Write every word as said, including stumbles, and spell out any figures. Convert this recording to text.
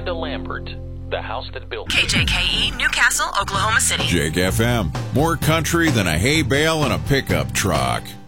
Miranda Lambert, the house that built K J K E, Newcastle, Oklahoma City. Jake F M, more country than a hay bale and a pickup truck.